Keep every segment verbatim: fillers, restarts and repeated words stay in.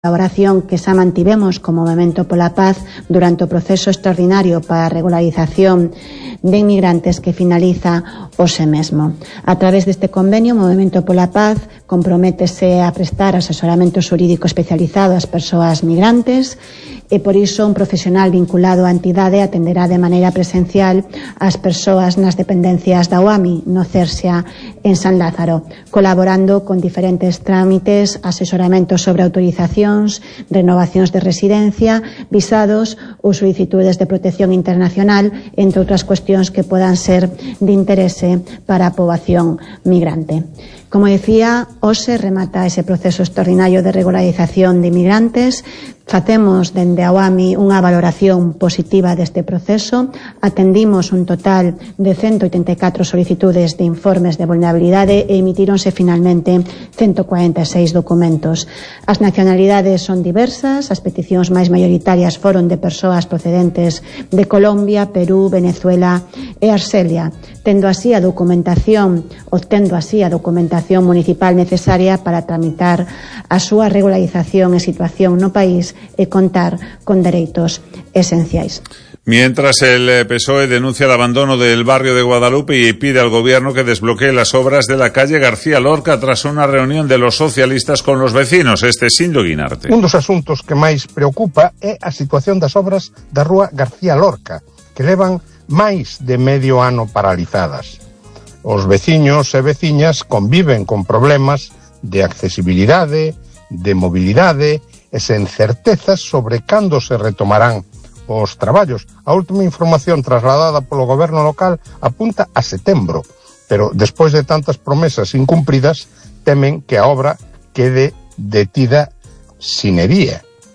colaboración que xa mantivemos co Movemento pola Paz durante o proceso extraordinario para a regularización de inmigrantes que finaliza hoxe mesmo. A través deste convenio, o Movemento pola Paz comprométese a prestar asesoramento xurídico especializado ás persoas migrantes e, por iso, un profesional vinculado á entidade atenderá de maneira presencial as persoas nas dependencias da U A M I no Cersia en San Lázaro, colaborando con diferentes trámites, asesoramentos sobre autorizacións, renovacións de residencia, visados ou solicitudes de protección internacional, entre outras cuestións que podan ser de interese para a poboación migrante. Como decía, hoxe remata ese proceso extraordinario de regularización de inmigrantes. Facemos dende a U A M I unha valoración positiva deste proceso. Atendimos un total de ciento oitenta e catro solicitudes de informes de vulnerabilidade e emitíronse finalmente ciento cuarenta e seis documentos. As nacionalidades son diversas, as peticións máis maioritarias foron de persoas procedentes de Colombia, Perú, Venezuela e Argelia, tendo así a documentación, obtendo así a documentación municipal necesaria para tramitar a súa regularización e situación no país e contar con dereitos esenciais. Mientras el P S O E denuncia el abandono del barrio de Guadalupe y pide al gobierno que desbloquee las obras de la calle García Lorca tras una reunión de los socialistas con los vecinos. Este es Sindo Guinarte. Un dos asuntos que máis preocupa é a situación das obras da rúa García Lorca, que levan máis de medio ano paralizadas. Os veciños e veciñas conviven con problemas de accesibilidade, de mobilidade e sen certezas sobre cando se retomarán os traballos. A última información trasladada polo goberno local apunta a setembro, pero despois de tantas promesas incumpridas, temen que a obra quede detida sine die.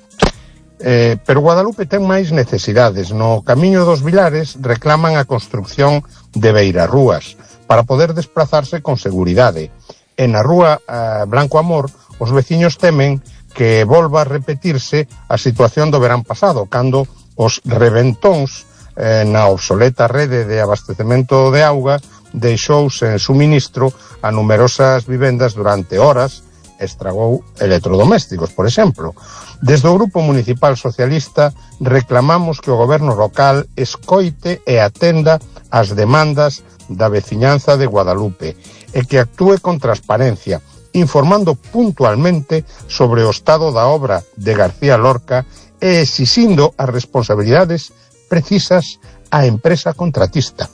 Eh, pero Guadalupe ten máis necesidades. No Camiño dos Vilares reclaman a construcción de beirarrúas para poder desplazarse con seguridade. E na rúa eh, Blanco Amor, os veciños temen que volva a repetirse a situación do verán pasado, cando os reventóns eh, na obsoleta rede de abastecemento de auga deixou sen suministro a numerosas vivendas durante horas, estragou electrodomésticos, por exemplo. Desde o Grupo Municipal Socialista reclamamos que o goberno local escoite e atenda as demandas da veciñanza de Guadalupe e que actúe con transparencia, informando puntualmente sobre o estado da obra de García Lorca e exixindo as responsabilidades precisas á empresa contratista.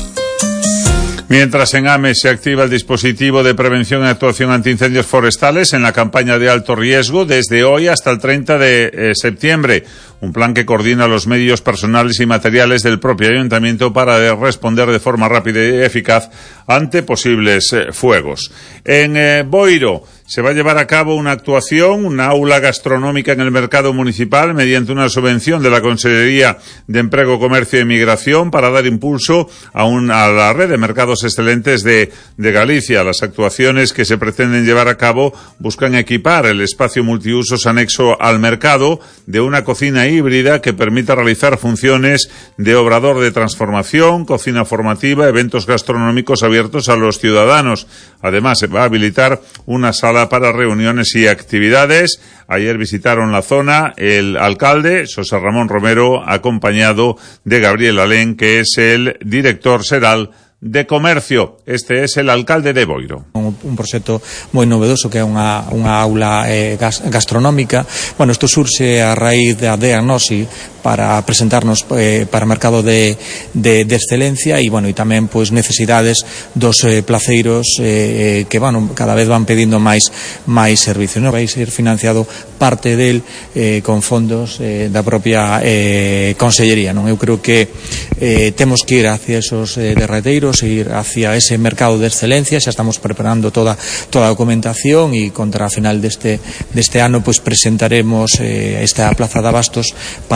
Mientras en Ames se activa el dispositivo de prevención y actuación ante incendios forestales en la campaña de alto riesgo desde hoy hasta el treinta de septiembre. Un plan que coordina los medios personales y materiales del propio ayuntamiento para responder de forma rápida y eficaz ante posibles eh, fuegos. En eh, Boiro se va a llevar a cabo una actuación, una aula gastronómica en el mercado municipal mediante una subvención de la Consellería de Empleo, Comercio y Migración para dar impulso a, un, a la red de mercados excelentes de, de Galicia. Las actuaciones que se pretenden llevar a cabo buscan equipar el espacio multiusos anexo al mercado de una cocina híbrida que permita realizar funciones de obrador de transformación, cocina formativa, eventos gastronómicos abiertos a los ciudadanos. Además, se va a habilitar una sala para reuniones y actividades. Ayer visitaron la zona el alcalde, José Ramón Romero, acompañado de Gabriel Alén, que es el director xeral de Comercio. Este es el alcalde de Boiro. Un, un proxecto moi novedoso que é unha, unha aula eh, gas, gastronómica. Bueno, isto surxe a raíz da diagnosi para presentarnos eh, para o mercado de, de, de excelencia e, bueno, e tamén pois necesidades dos eh, placeiros eh, que, bueno, cada vez van pedindo máis máis servicios, non? Vai ser financiado parte del eh, con fondos eh, da propia eh, Consellería, non? Eu creo que eh, temos que ir hacia esos eh, derrateiros, ir hacia ese mercado de excelencia. Xa estamos preparando toda toda a documentación e contra a final deste deste ano pois presentaremos eh, esta plaza de abastos para ser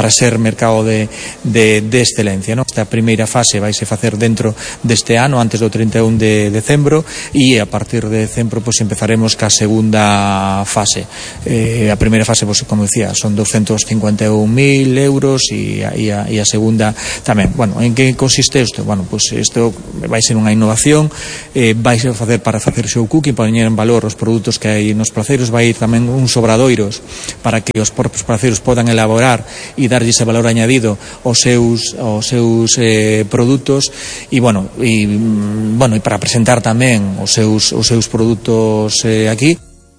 mercado de, de, de excelencia, non? Esta primeira fase vaise facer dentro deste ano, antes do trinta e un de decembro, e a partir de decembro pois empezaremos ca segunda fase. Eh, a primeira fase, pois, como decía, son doscientos cincuenta e un mil euros e a, e a, e a segunda tamén. Bueno, en que consiste isto? Bueno, pois isto vai ser unha innovación, eh, vai ser facer para facer show cooking, para poñer en valor os produtos que hai nos praceiros, vai ir tamén uns obradoiros para que os propios praceiros podan elaborar e darlle ese valor añadido aos seus aos seus eh, produtos e bueno, e bueno, e para presentar tamén os seus os seus produtos eh, aquí.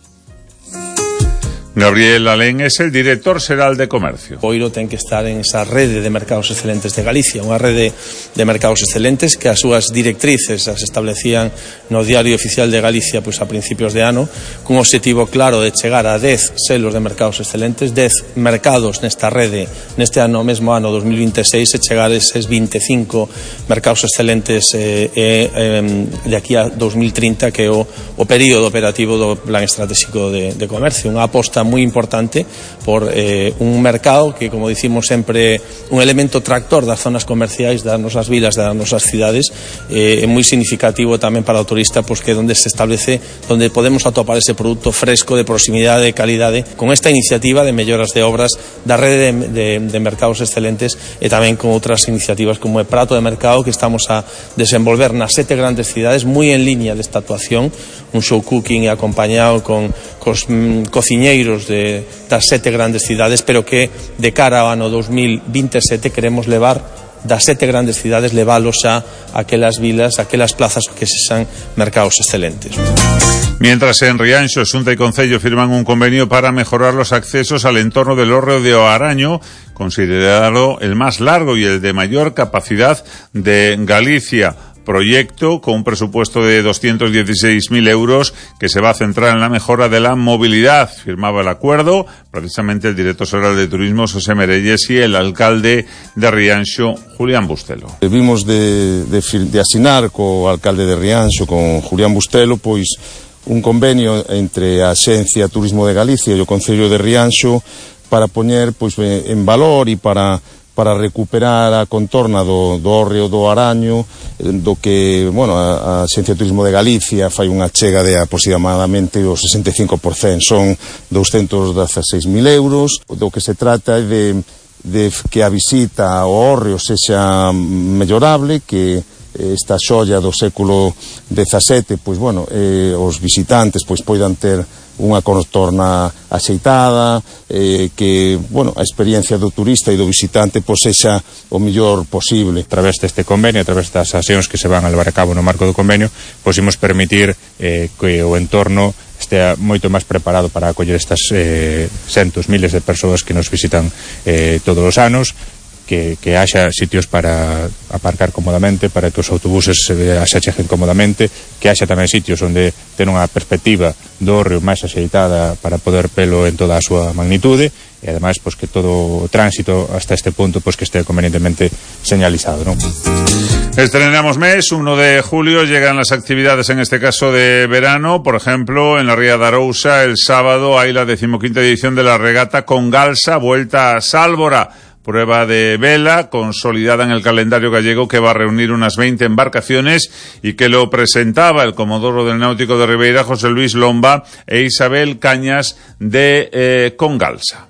Gabriel Alén es el director xeral de Comercio. Boiro ten que estar en esa rede de mercados excelentes de Galicia, unha rede de mercados excelentes que as súas directrices as establecían no Diario Oficial de Galicia pois a principios de ano, cun objetivo claro de chegar a dez selos de mercados excelentes, dez mercados nesta rede neste ano, mesmo ano dos mil veintiséis, e chegar a eses veinticinco mercados excelentes eh, eh, de aquí a dos mil trinta, que é o, o período operativo do Plan Estratégico de, de Comercio, unha aposta moi importante por eh, un mercado que, como dicimos sempre, un elemento tractor das zonas comerciais das nosas vilas, das nosas cidades, eh, é moi significativo tamén para o turista, pois que é onde se establece, onde podemos atopar ese produto fresco, de proximidade, de calidade, con esta iniciativa de melloras de obras da rede de, de, de mercados excelentes, e tamén con outras iniciativas como o prato de mercado que estamos a desenvolver nas sete grandes cidades, moi en línea desta actuación, un show cooking acompañado con cos mm, cociñeiros de, das sete grandes cidades, pero que de cara ao ano dos mil veintisiete queremos levar das sete grandes cidades, leválos a aquelas vilas, aquelas plazas que sexan mercados excelentes. Mientras en Rianxo, Xunta y Concello firman un convenio para mejorar los accesos al entorno del hórreo de Oaraño, considerado el más largo y el de mayor capacidad de Galicia. Proyecto con un presupuesto de doscientos dieciséis mil euros que se va a centrar en la mejora de la movilidad. Firmaba el acuerdo precisamente el director xeral de Turismo, José Merelles, y el alcalde de Rianxo, Julián Bustelo. Vimos de, de, de asinar co alcalde de Rianxo, con Julián Bustelo, pois un convenio entre a Axencia Turismo de Galicia e o Concello de Rianxo para poñer pois en valor e para para recuperar a contorna do, do hórreo do Araño, do que, bueno, a, a Axencia de Turismo de Galicia fai unha chega de aproximadamente o sesenta e cinco por cento, son doscientos dezaseis mil euros. Do que se trata é de, de que a visita ao hórreo sexa mellorable, que esta xoia do século dezasete, pois, bueno, eh, os visitantes pois poidan ter unha contorna axeitada, eh, que, bueno, a experiencia do turista e do visitante pois sexa o mellor posible. A través deste convenio, a través das accións que se van a levar a cabo no marco do convenio, pois imos permitir eh, que o entorno estea moito máis preparado para acoller estas eh, centos, miles de persoas que nos visitan eh, todos os anos, que, que haxa sitios para aparcar cómodamente, para que os autobuses se acheguen cómodamente, que haxa tamén sitios onde ten unha perspectiva do hórreo máis axeitada para poder pelo en toda a súa magnitude, e ademais pois que todo o tránsito hasta este punto pois que este convenientemente señalizado, non? Estrenamos mes, uno de julio, llegan las actividades, en este caso de verano. Por ejemplo, en la Ría de Arousa, el sábado hay la decimoquinta edición de la regata con Galsa, vuelta a Sálvora. Prueba de vela consolidada en el calendario gallego, que va a reunir unas veinte embarcaciones y que lo presentaba el comodoro del Náutico de Ribeira, José Luis Lomba, e Isabel Cañas de eh, Congalsa.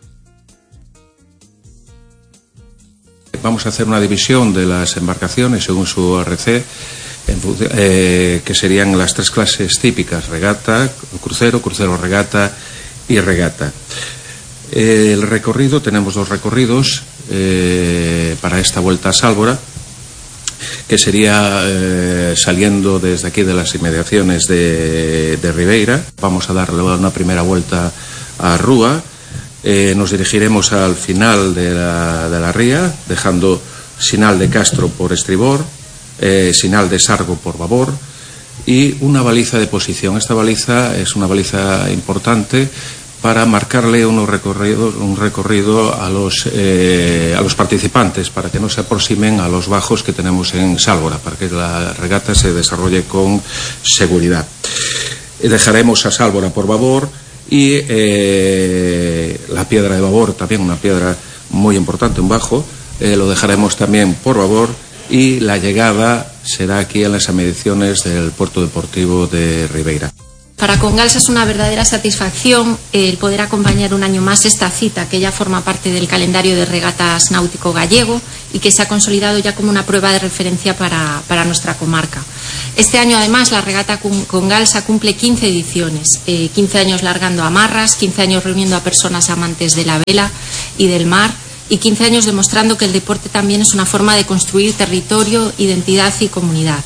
Vamos a hacer una división de las embarcaciones según su R C, en, eh, que serían las tres clases típicas: regata, crucero, crucero regata y regata. El recorrido, tenemos dos recorridos eh, para esta vuelta a Sálvora, que sería eh, saliendo desde aquí de las inmediaciones de, de Ribeira. Vamos a darle una primera vuelta a Rúa, eh, nos dirigiremos al final de la, de la ría, dejando Sinal de Castro por estribor, eh, Sinal de Sargo por babor, y una baliza de posición. Esta baliza es una baliza importante para marcarle unos recorridos, un recorrido a los, eh, a los participantes, para que no se aproximen a los bajos que tenemos en Sálvora, para que la regata se desarrolle con seguridad. Dejaremos a Sálvora por babor y eh, eh, la piedra de babor, también una piedra muy importante, un bajo, eh, lo dejaremos también por babor, y la llegada será aquí en las inmediaciones del puerto deportivo de Ribeira. Para Congalsa es una verdadera satisfacción el poder acompañar un año más esta cita, que ya forma parte del calendario de regatas náutico gallego y que se ha consolidado ya como una prueba de referencia para, para nuestra comarca. Este año, además, la regata Congalsa cumple quince ediciones, eh, quince años largando amarras, quince años reuniendo a personas amantes de la vela y del mar, y quince años demostrando que el deporte también es una forma de construir territorio, identidad y comunidad.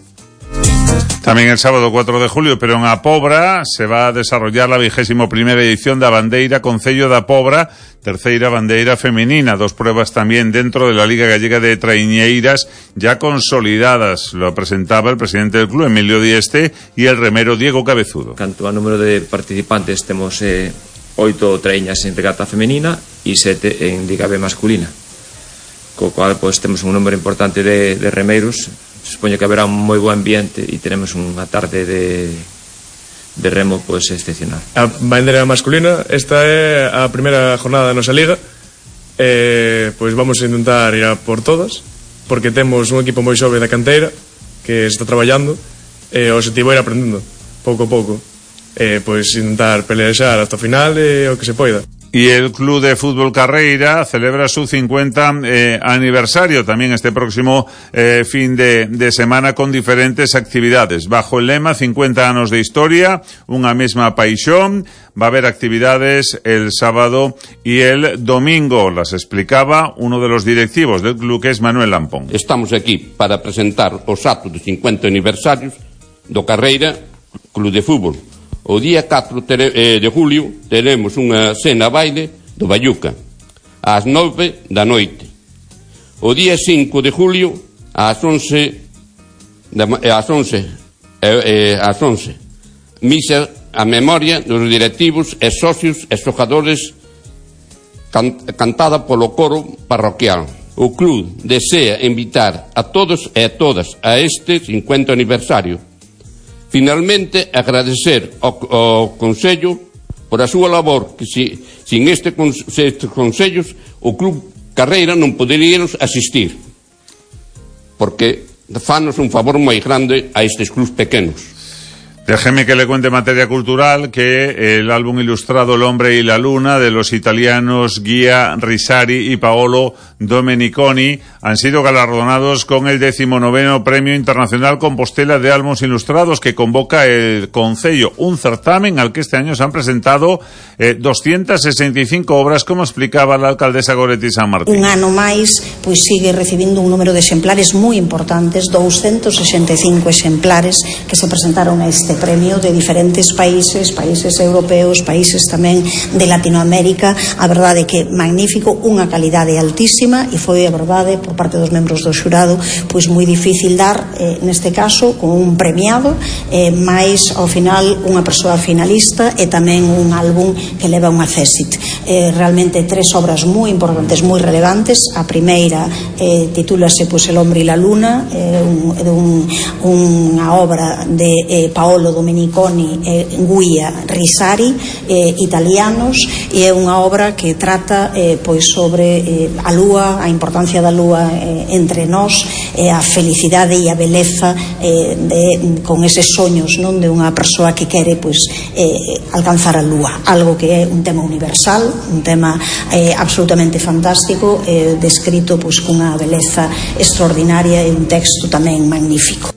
También el sábado cuatro de julio, pero en A Pobra, se va a desarrollar la vigésimo primera edición da Bandeira Concello da Pobra, terceira bandeira femenina, dos pruebas también dentro de la Liga Gallega de Traiñeiras ya consolidadas. Lo presentaba el presidente del club, Emilio Dieste, y el remero Diego Cabezudo. Canto a número de participantes, temos eh, oito traíñas en regata femenina e sete en Liga B masculina, co cual pues, temos un número importante de, de remeiros. Supoño que haberá un moi bo ambiente e teremos unha tarde de, de remo pues, excepcional. A bandeira masculina, esta é a primeira jornada da nosa liga, eh, pois vamos a intentar ir a por todas, porque temos un equipo moi xove da canteira que está traballando, e o objetivo é ir aprendendo pouco a pouco, eh, pois intentar pelear hasta o final e o que se poida. Y el Club de Fútbol Carreira celebra su cincuenta eh, aniversario también este próximo eh, fin de, de semana con diferentes actividades. Bajo el lema cincuenta anos de historia, unha mesma paixón, va a haber actividades el sábado y el domingo. Las explicaba uno de los directivos del club, que es Manuel Lampón. Estamos aquí para presentar os actos de cincuenta aniversarios do Carreira Club de Fútbol. O día catro de julio teremos unha cena baile do Bayuca ás nove da noite. O día cinco de julio ás once ás once eh, ás once misa a memoria dos directivos e socios e xogadores can, cantada polo coro parroquial. O club desea invitar a todos e a todas a este cincuenta aniversario. Finalmente, agradecer ao, ao Consello por a súa labor, que si, sin este, estes consellos o Club Carreira non poderíamos asistir, porque fanos un favor moi grande a estes clubs pequenos. Déjeme que le cuente materia cultural que el álbum ilustrado El hombre y la luna de los italianos Guia Risari y Paolo Domeniconi han sido galardonados con el decimonoveno Premio Internacional Compostela de Álbumes Ilustrados que convoca el Concello, un certamen al que este año se han presentado eh, doscientas sesenta y cinco obras, como explicaba la alcaldesa Goretti San Martín. Un ano máis, pois sigue recibindo un número de exemplares moi importantes, doscientos sesenta y cinco exemplares que se presentaron a este premio de diferentes países, países europeos, países tamén de Latinoamérica. A verdade que magnífico, unha calidade altísima, e foi a verdade por parte dos membros do xurado pois moi difícil dar, eh, neste caso con un premiado, eh, máis ao final unha persoa finalista e tamén un álbum que leva unha césit. Eh, realmente tres obras moi importantes, moi relevantes. A primeira eh, titúlase pois El hombre y la luna, eh, un, un, unha obra de eh, Paolo Domeniconi e Guia Risari, eh, italianos, e é unha obra que trata eh, pois sobre eh, a lúa, a importancia da lúa eh, entre nós, eh, a felicidade e a beleza eh, de, con eses soños, non, de unha persoa que quere pois eh, alcanzar a lúa, algo que é un tema universal, un tema eh, absolutamente fantástico, eh, descrito pois cunha beleza extraordinaria e un texto tamén magnífico.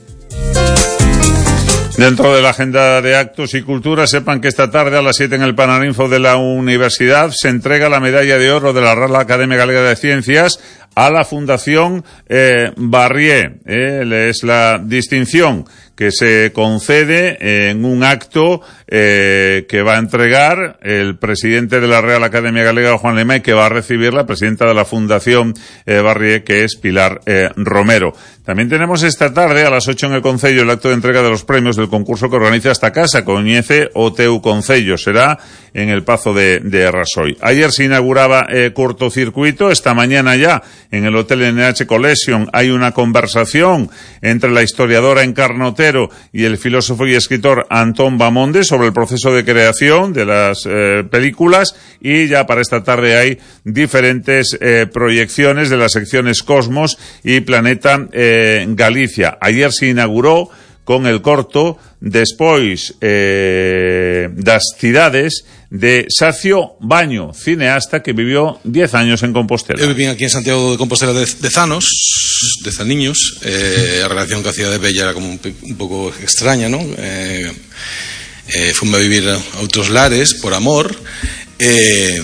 Dentro de la agenda de actos y cultura, sepan que esta tarde a las siete en el Paraninfo de la Universidad se entrega la medalla de oro de la Real Academia Galega de Ciencias a la Fundación eh, Barrié. Eh, es la distinción que se concede en un acto eh, que va a entregar el presidente de la Real Academia Galega, Juan Lema, y que va a recibir la presidenta de la Fundación eh, Barrié, que es Pilar eh, Romero. También tenemos esta tarde a las ocho en el Concello el acto de entrega de los premios del concurso que organiza esta casa, Coñece o Teu Concello. Será en el Pazo de, de Rasoy. Ayer se inauguraba eh, cortocircuito, esta mañana ya en el Hotel N H Collection hay una conversación entre la historiadora Encarna Otero y el filósofo y escritor Antón Bamonde sobre el proceso de creación de las eh, películas, y ya para esta tarde hay diferentes eh, proyecciones de las secciones Cosmos y Planeta eh, Galicia. Ayer se inauguró con el corto Despois eh, das cidades de Sacio Baño, cineasta que vivió diez años en Compostela. Eu viví aquí en Santiago de Compostela dez, dez anos, dez aniños. Eh, a relación que hacía de Bella era como un, un pouco extraña, non? Eh, eh, fume a vivir a outros lares por amor. Eh,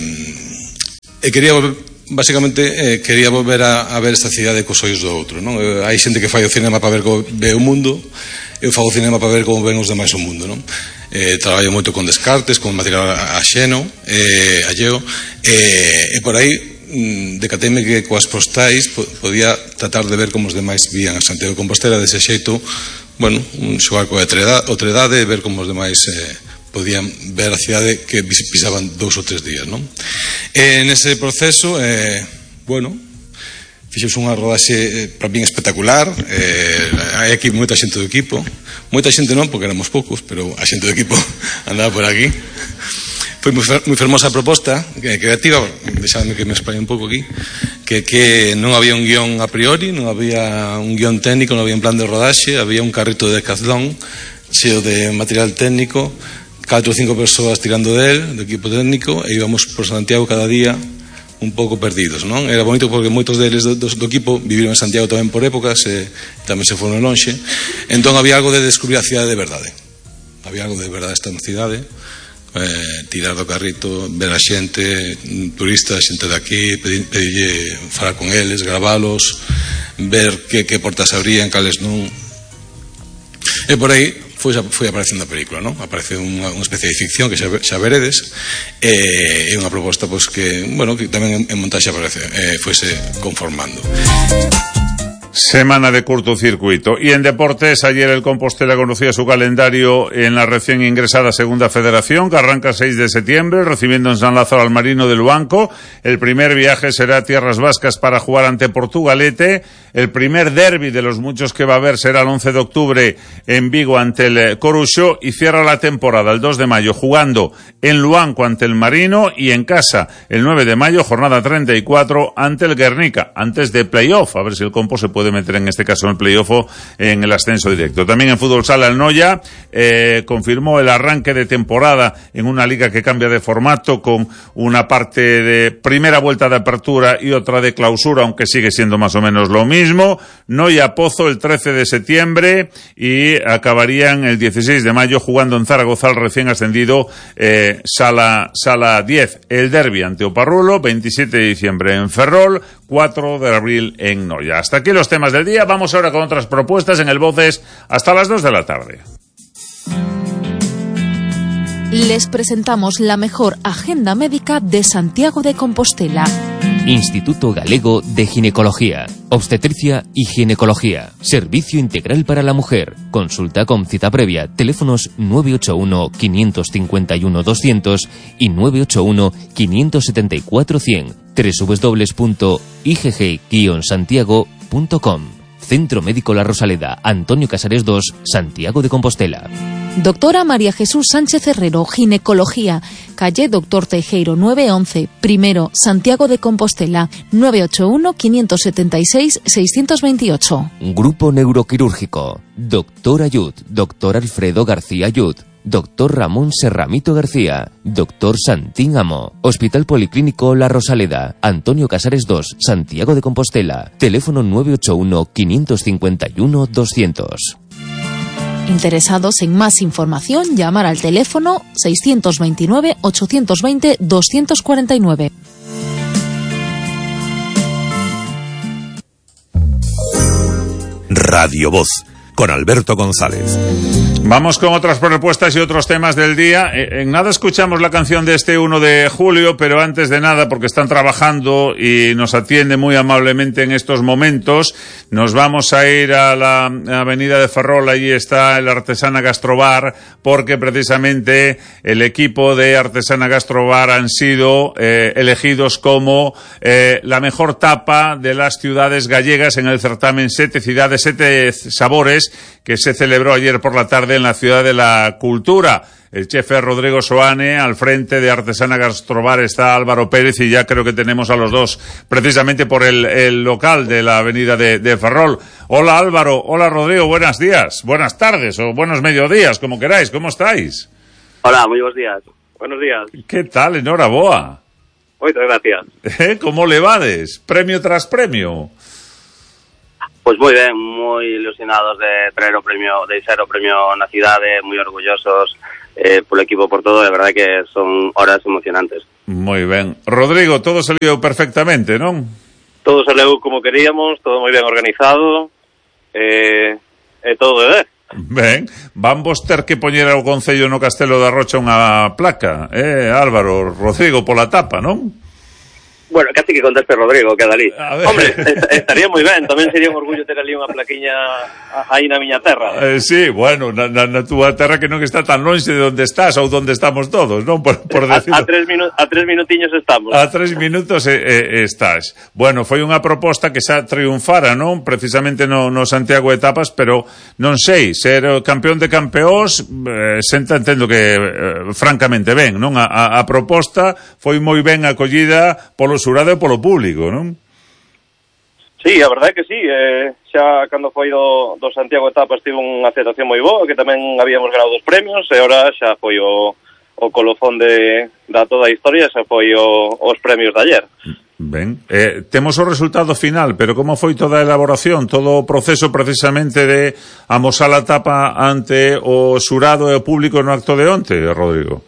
e quería volver, basicamente eh, quería volver a, a ver esta cidade cos ollos do outro, non? Eh, hai xente que fai o cinema para ver como ve o mundo. Eu fago cinema para ver como ven os demais o mundo, non? Eh, traballo moito con descartes, con material axeno, eh, alleo, eh, e por aí mm, decateime que coas postais po, podía tratar de ver como os demais vían a Santiago de Compostela, dese xeito, bueno, un xogar coa otredade, ver como os demais eh, podían ver a cidade que pisaban dous ou tres días, non? E nese proceso, eh, bueno, fixemos unha rodaxe eh, para min espectacular. Eh, hai aquí moita xente do equipo, moita xente non porque éramos poucos, pero a xente do equipo andaba por aquí. Foi moi, moi fermosa a proposta, que, creativa, deixadme que me explaie un pouco aquí, que, que non había un guión a priori, non había un guión técnico, non había un plan de rodaxe, había un carrito de Decathlon cheo de material técnico, catro ou cinco persoas tirando del, do equipo técnico, e íbamos por Santiago cada día un pouco perdidos, non? Era bonito porque moitos deles do, do, do equipo viviron en Santiago tamén por épocas e tamén se foron lonxe. Entón había algo de descubrir a cidade de verdade. Había algo de verdade esta cidade, eh, tirar do carrito, ver a xente, turistas, xente de aquí, pedir, pedirlle falar con eles, gravalos, ver que, que portas abrían, cales non. E por aí foi, foi aparecendo a película, non? Aparece unha, unha especie de ficción que xa, xa veredes, e é unha proposta pois, que, bueno, que tamén en montaxe aparece, eh, fuese conformando. Semana de cortocircuito. Y en deportes, ayer el Compostela conocía su calendario en la recién ingresada Segunda Federación, que arranca seis de septiembre, recibiendo en San Lázaro al Marino del Luanco. El primer viaje será a Tierras Vascas para jugar ante Portugalete. El primer derbi de los muchos que va a haber será el once de octubre en Vigo ante el Coruxo, y cierra la temporada el dos de mayo jugando en Luanco ante el Marino y en casa el nueve de mayo, jornada treinta y cuatro, ante el Guernica, antes de playoff, a ver si el Compo se puede meter en este caso en el playoff en el ascenso directo. También en fútbol sala el Noya eh, confirmó el arranque de temporada en una liga que cambia de formato, con una parte de primera vuelta de apertura y otra de clausura, aunque sigue siendo más o menos lo mismo. Noya Pozo el trece de septiembre y acabarían el dieciséis de mayo jugando en Zaragoza al recién ascendido eh, Sala, Sala diez. El derbi ante Oparrulo, veintisiete de diciembre en Ferrol, cuatro de abril en Noya. Hasta aquí los temas del día. Vamos ahora con otras propuestas en el Voces hasta las dos de la tarde. Les presentamos la mejor agenda médica de Santiago de Compostela. Instituto Galego de Ginecología, Obstetricia y Ginecología. Servicio integral para la mujer. Consulta con cita previa. Teléfonos nueve ocho uno, cinco cinco uno, doscientos y nueve ocho uno, cinco siete cuatro, cien. doble u doble u doble u punto i g g guion santiago punto com. Centro Médico La Rosaleda, Antonio Casares dos, Santiago de Compostela. Doctora María Jesús Sánchez Herrero, Ginecología, calle Doctor Teijeiro nueve once, primero, Santiago de Compostela, nueve ocho uno, cinco siete seis, seis dos ocho. Grupo Neuroquirúrgico, Doctor Ayud, Doctor Alfredo García Ayud, Doctor Ramón Serramito García, Doctor Santín Amo, Hospital Policlínico La Rosaleda, Antonio Casares dos, Santiago de Compostela, teléfono nueve ocho uno, cinco cinco uno, doscientos. Interesados en más información, llamar al teléfono seiscientos veintinueve, ochocientos veinte, doscientos cuarenta y nueve. Radio Voz, con Alberto González. Vamos con otras propuestas y otros temas del día. En nada escuchamos la canción de este uno de julio, pero antes de nada, porque están trabajando y nos atiende muy amablemente en estos momentos, nos vamos a ir a la avenida de Ferrol. Allí está el Artesana Gastrobar, porque precisamente el equipo de Artesana Gastrobar han sido eh, elegidos como eh, la mejor tapa de las ciudades gallegas en el certamen Sete Ciudades, Sete Sabores, que se celebró ayer por la tarde en la Ciudad de la Cultura. El chef es Rodrigo Soane, al frente de Artesana Gastrobar está Álvaro Pérez, y ya creo que tenemos a los dos precisamente por el, el local de la avenida de, de Ferrol. Hola Álvaro, hola Rodrigo, buenos días, buenas tardes o buenos mediodías, como queráis, ¿cómo estáis? Hola, muy buenos días. Buenos días. ¿Qué tal? Enhoraboa. Muchas gracias. ¿Eh? ¿Cómo le vades? Premio tras premio. Pues moi ben, moi ilusionados de traer o premio, de ser o premio na cidade, moi orgullosos eh, polo equipo, por todo, de verdade que son horas emocionantes. Moi ben. Rodrigo, todo salió perfectamente, non? Todo salió como queríamos, todo moi ben organizado, eh, e todo de ver. Ben, van vos ter que poñer ao Concello no Castelo da Rocha unha placa, eh, Álvaro, Rodrigo, pola tapa, non? Bueno, casi que conteste Rodrigo, queda ali. Hombre, estaría moi ben, tamén sería un orgullo ter ali unha plaquiña aí na miña terra. Eh, sí, bueno, na, na, na túa terra que non está tan longe de onde estás ou donde estamos todos, non? Por, por decirlo. A, a, tres minu- a tres minutiños estamos. A tres minutos eh, eh, estás. Bueno, foi unha proposta que xa triunfara, non? Precisamente no, no Santiago Etapas, pero non sei, ser campeón de campeóns, eh, senta entendo que eh, francamente ben, non? A, a, a proposta foi moi ben acollida polo xurado e polo público, non? Sí, a verdade é que sí, eh, xa cando foi do, do Santiago Etapas tivo unha aceptación moi boa, que tamén habíamos ganado dos premios, e ora xa foi o, o colofón de, da toda a historia, xa foi o, os premios de ayer. Ben, eh, temos o resultado final, pero como foi toda a elaboración, todo o proceso precisamente de amosar a tapa ante o xurado e o público no acto de onte, Rodrigo?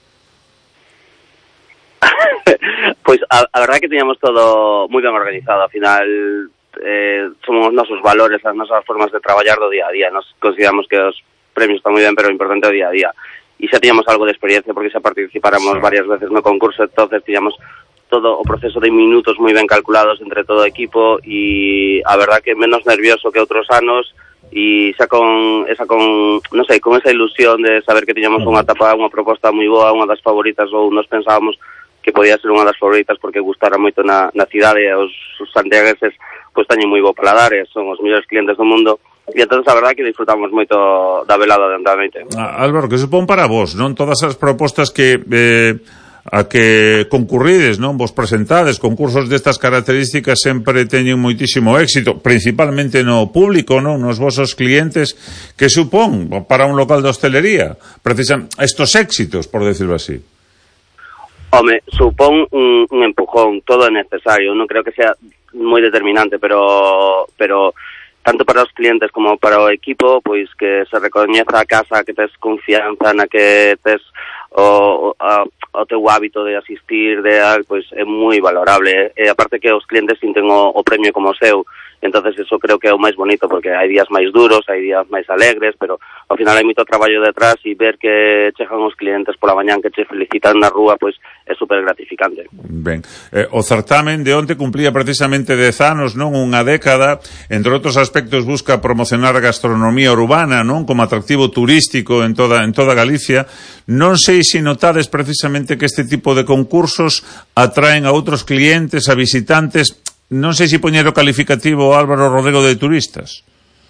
Pois a, a verdade é que teníamos todo moi ben organizado. Ao final eh, somos os nosos valores, as nosas formas de traballar do día a día. Nos consideramos que os premios están moi ben, pero o importante é o día a día. E xa teníamos algo de experiencia porque xa participáramos sí. varias veces no concurso, entonces teníamos todo o proceso de minutos moi ben calculados entre todo o equipo, e a verdade que menos nervioso que outros anos, e xa con esa con, non sei, con esa ilusión de saber que tiñamos unha etapa, unha proposta moi boa, unha das favoritas, ou nos pensábamos que podía ser unha das favoritas porque gustara moito na, na cidade, e os, os santiagueses pois teñen moi bo paladar, e son os mellores clientes do mundo, e entón a verdade que disfrutamos moito da velada atentamente. Ah, Álvaro, que supón para vos, non? Todas as propostas que eh, a que concurrides, non? Vos presentades, concursos destas características sempre teñen moitísimo éxito, principalmente no público, non? Nos vosos clientes, que supón para un local de hostelería, precisan estos éxitos, por decirlo así. Home, supón un, un empujón, todo é necesario, non creo que sea moi determinante, pero pero tanto para os clientes como para o equipo, pois que se recoñeza a casa, que tes confianza na que tes o, a, o teu hábito de asistir, de pois é moi valorable, e aparte que os clientes sinten o, o premio como seu. Entonces eso creo que é o máis bonito, porque hai días máis duros, hai días máis alegres, pero ao final hai moito traballo detrás, e ver que chegan os clientes pola mañán que che felicitan na rúa, pois é super gratificante. Ben, eh, o certamen de onte cumplía precisamente dez anos, non? Unha década, entre outros aspectos busca promocionar a gastronomía urbana, non? Como atractivo turístico en toda en toda Galicia. Non sei se notades precisamente que este tipo de concursos atraen a outros clientes, a visitantes. Non sei se poñer o calificativo Álvaro Rodrigo de turistas.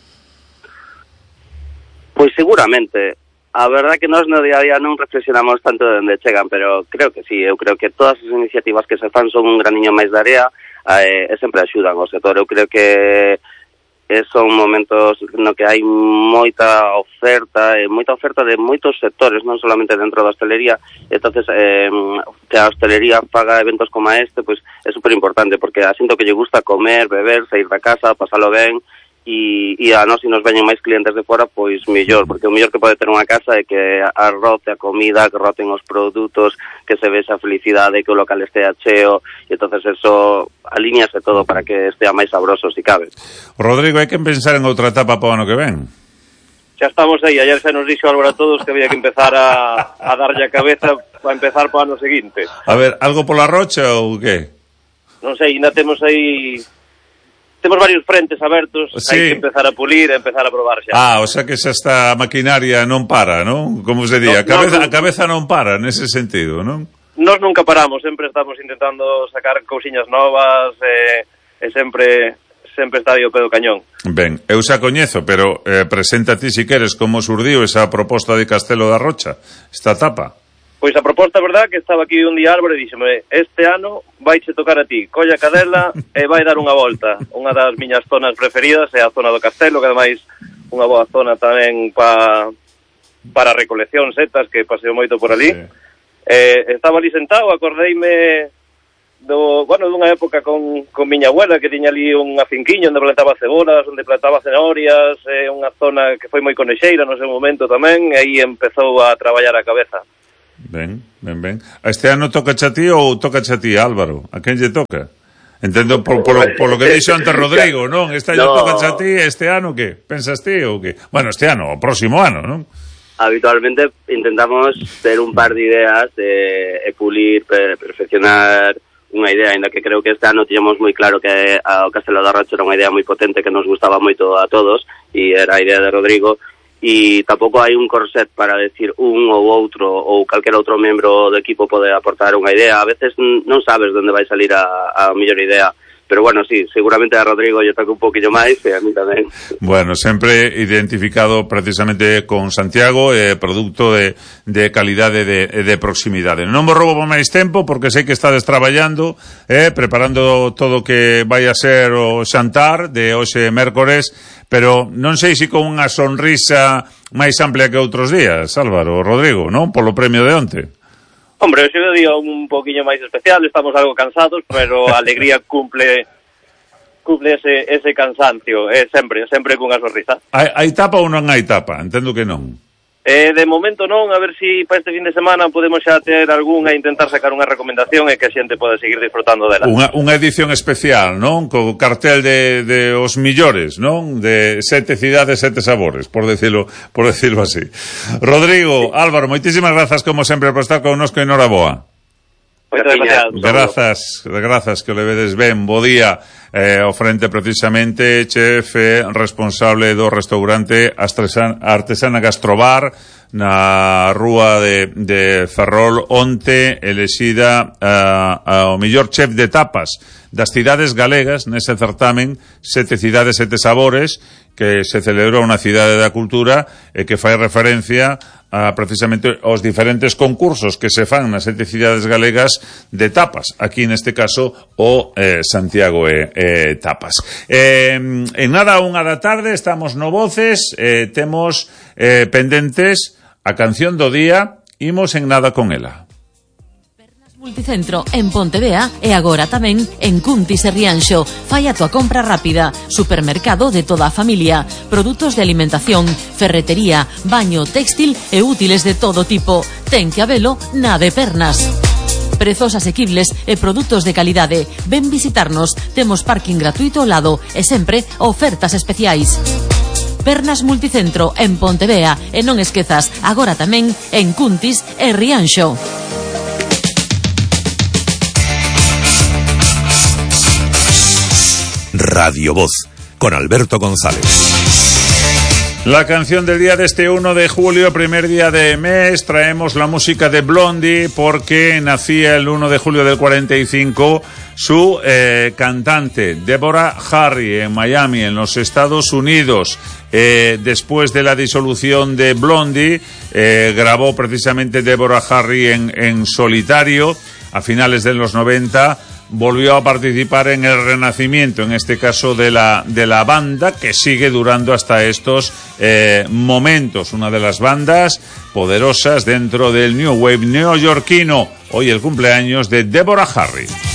Pois seguramente. A verdade que nós no día a día non reflexionamos tanto de onde chegan, pero creo que sí. Eu creo que todas as iniciativas que se fan son un graniño máis de area eh, e sempre axudan ao sector. Eu creo que son momentos no que hai moita oferta, e moita oferta de moitos sectores, non solamente dentro da hostelería. Entonces, eh, que a hostelería faga eventos como este, pois é super importante, porque asinto que lle gusta comer, beber, sair da casa, pasalo ben, e, e a nós, se nos veñen máis clientes de fora, pois mellor, porque o mellor que pode ter unha casa é que arrote a comida, que roten os produtos, que se vexa a felicidade, que o local estea cheo, e entonces eso alíñase todo para que estea máis sabroso, se cabe. Rodrigo, hai que pensar en outra etapa para o ano que ven. xa estamos aí, ayer xa nos dixo Álvaro a todos que había que empezar a, a darlle a cabeza para empezar para o ano seguinte. A ver, algo pola rocha ou que? Non sei, ainda temos aí... Temos varios frentes abertos, Sí. hai que empezar a pulir e empezar a probar xa. Ah, o sea que xa esta maquinaria non para, non? Como se di, No, a cabeza, no, no. a cabeza non para nese sentido, non? Nós nunca paramos, sempre estamos intentando sacar cousiñas novas e, e sempre sempre está aí o pé do cañón. Ben, eu xa coñezo, pero eh, presenta ti si queres como surdiu esa proposta de Castelo da Rocha, esta tapa. Pois a proposta, verdad, que estaba aquí un día Álvaro e díxeme, este ano vaiche tocar a ti, colla a cadela e vai dar unha volta. Unha das miñas zonas preferidas é a zona do Castelo, que ademais unha boa zona tamén pa, para recolección, setas, que paseo moito por ali. Sí. Eh, estaba ali sentado, acordeime do, bueno, dunha época con, con miña abuela que tiña ali unha finquiña onde plantaba cebolas, onde plantaba cenorias, eh, unha zona que foi moi conexeira no seu momento tamén, e aí empezou a traballar a cabeza. Ben, ben, ben. Este ano toca a ti ou toca a ti, Álvaro? A quen lle toca? Entendo por, por, por lo que dixo antes Rodrigo, non? Este ano no. Toca a ti, este ano que? Pensas ti ou que? Bueno, este ano, o próximo ano, non? Habitualmente intentamos ter un par de ideas e, e pulir, per, perfeccionar unha idea, ainda que creo que este ano tiñamos moi claro que o Castelo da Rocha era unha idea moi potente que nos gustaba moito a todos e era a idea de Rodrigo. E tampouco hai un corset para decir un ou outro ou calquer outro membro do equipo pode aportar unha idea. A veces non sabes onde vai salir a, a mellor idea, pero bueno, sí, seguramente a Rodrigo lle toca un poquinho máis e a mí tamén. Bueno, sempre identificado precisamente con Santiago, eh, produto de, de calidade de, de proximidade. Non vos roubo máis tempo porque sei que estades traballando, eh, preparando todo o que vai a ser o xantar de hoxe mércores, pero non sei se con unha sonrisa máis amplia que outros días, Álvaro, Rodrigo, non? Polo premio de onte. Hombre, hoxe é un día un poquinho máis especial, estamos algo cansados, pero a alegría cumple cumple ese, ese cansancio, é sempre, sempre cunha sonrisa. Hai, hai tapa ou non hai tapa? Entendo que non. Eh, de momento non, a ver si para este fin de semana podemos xa ter algunha e intentar sacar unha recomendación e que a xente pode seguir disfrutando dela. Unha, unha edición especial, non? Co cartel de, de os millores, non? De sete cidades, sete sabores, por decirlo, por decirlo así. Rodrigo, Álvaro, moitísimas grazas como sempre por estar connosco e noraboa. Grazas, grazas que o levedes ben. Bo día, eh, o frente precisamente chef responsable do restaurante Artesana Gastrobar na rúa de, de Ferrol, onte elexida uh, o mellor chef de tapas das cidades galegas nese certamen Sete cidades, sete sabores que se celebrou na Cidade da Cultura e que fai referencia a precisamente os diferentes concursos que se fan nas sete cidades galegas de tapas, aquí neste caso o eh, Santiago e eh, eh, Tapas. Eh, en nada, unha da tarde estamos no Voces, eh, temos eh, pendentes a canción do día, imos en nada con ela. Multicentro en Pontevea e agora tamén en Cuntis e Rianxo. Fai a tua compra rápida. Supermercado de toda a familia. Produtos de alimentación, ferretería, baño, textil e útiles de todo tipo. Ten que habelo na de Pernas. Prezos asequibles e produtos de calidade. Ven visitarnos. Temos parking gratuito ao lado e sempre ofertas especiais. Pernas Multicentro en Pontevea e non esquezas, agora tamén en Cuntis e Rianxo. Radio Voz, con Alberto González. La canción del día de este uno de julio, primer día de mes, traemos la música de Blondie porque nacía el uno de julio del cuarenta y cinco su eh, cantante Deborah Harry en Miami, en los Estados Unidos. Eh, después de la disolución de Blondie, eh, grabó precisamente Deborah Harry en, en solitario a finales de los noventa. Volvió a participar en el renacimiento, en este caso de la de la banda, que sigue durando hasta estos eh, momentos. Una de las bandas poderosas dentro del New Wave neoyorquino. Hoy el cumpleaños de Deborah Harry.